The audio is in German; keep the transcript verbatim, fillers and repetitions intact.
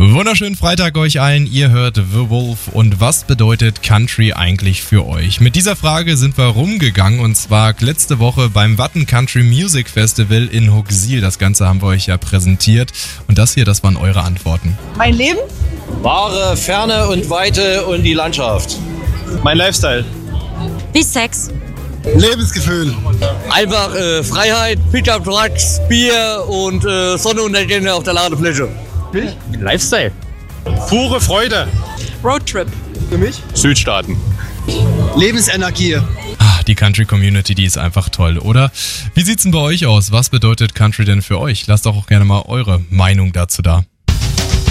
Wunderschönen Freitag euch allen, ihr hört The Wolf und was bedeutet Country eigentlich für euch? Mit dieser Frage sind wir rumgegangen und zwar letzte Woche beim Watten Country Music Festival in Huxil. Das Ganze haben wir euch ja präsentiert und das hier, das waren eure Antworten. Mein Leben? Wahre Ferne und Weite und die Landschaft. Mein Lifestyle. Wie Sex. Lebensgefühl. Einfach äh, Freiheit, Pickup Trucks, Bier und äh, Sonnenuntergänge auf der Ladefläche. Lifestyle. Pure Freude. Roadtrip. Für mich? Südstaaten. Lebensenergie. Ah, die Country Community, die ist einfach toll, oder? Wie sieht's denn bei euch aus? Was bedeutet Country denn für euch? Lasst doch auch gerne mal eure Meinung dazu da.